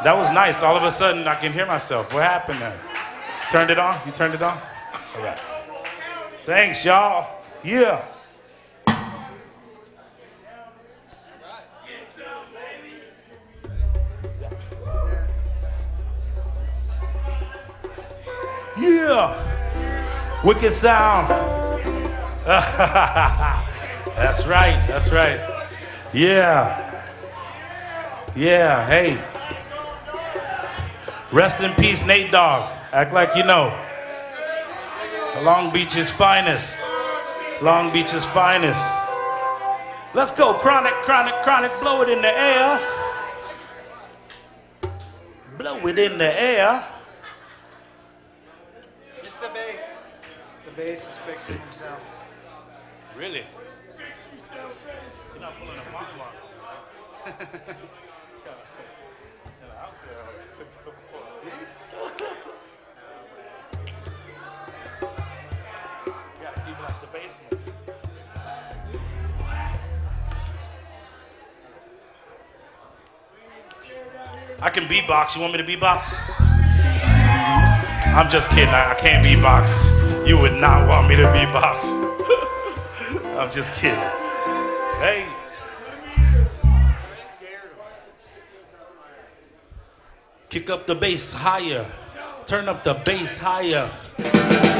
That was nice. All of a sudden, I can hear myself. What happened there? Turned it on? You turned it on? All right. Thanks, y'all. Yeah. Yeah. Wicked sound. That's right. That's right. Yeah. Yeah. Hey. Rest in peace, Nate Dogg. Act like you know. Long Beach's finest. Long Beach's finest. Let's go. Chronic, chronic, chronic. Blow it in the air. Blow it in the air. It's the bass. The bass is fixing himself. Really? Fix yourself, bass. You're not pulling a bomb on. I can beatbox. You want me to beatbox? I'm just kidding. I can't beatbox. You would not want me to beatbox. I'm just kidding. Hey. Kick up the bass higher. Turn up the bass higher.